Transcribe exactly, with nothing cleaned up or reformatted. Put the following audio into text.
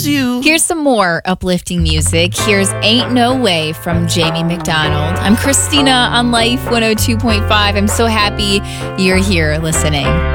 you. Here's some more uplifting music. Here's Ain't No Way from Jamie McDonald. I'm Christina on Life one oh two point five. I'm so happy you're here listening.